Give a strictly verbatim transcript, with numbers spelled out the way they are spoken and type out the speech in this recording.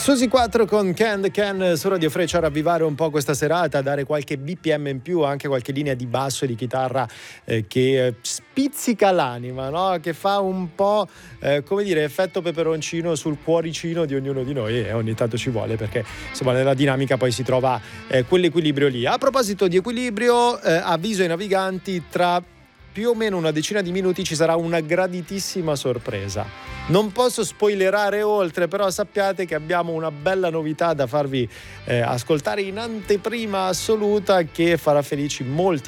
Susi quattro con Can the Can su Radio Freccia, a ravvivare un po' questa serata, dare qualche B P M in più, anche qualche linea di basso e di chitarra eh, che eh, spizzica l'anima, no? Che fa un po' eh, come dire effetto peperoncino sul cuoricino di ognuno di noi, e ogni tanto ci vuole, perché insomma nella dinamica poi si trova eh, quell'equilibrio lì. A proposito di equilibrio, eh, avviso ai naviganti: tra più o meno una decina di minuti ci sarà una graditissima sorpresa. Non posso spoilerare oltre, però sappiate che abbiamo una bella novità da farvi eh, ascoltare in anteprima assoluta, che farà felici molti